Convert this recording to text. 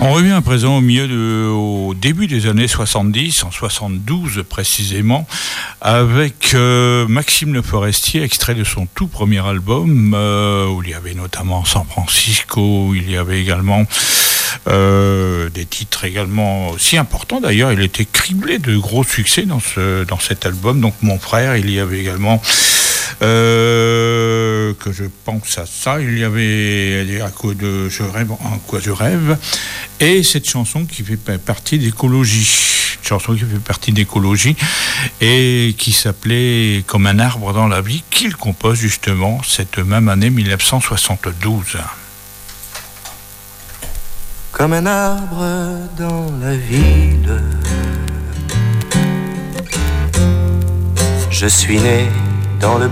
On revient à présent au début des années 70, en 72 précisément, avec Maxime Le Forestier, extrait de son tout premier album, où il y avait notamment San Francisco, il y avait également des titres également aussi importants. D'ailleurs, il était criblé de gros succès dans cet album. Donc Mon Frère, il y avait également que je pense à ça, il y avait à quoi je rêve, et cette chanson qui fait partie d'Écologie, et qui s'appelait Comme un arbre dans la vie, qu'il compose justement cette même année 1972. Comme un arbre dans la ville, je suis né dans le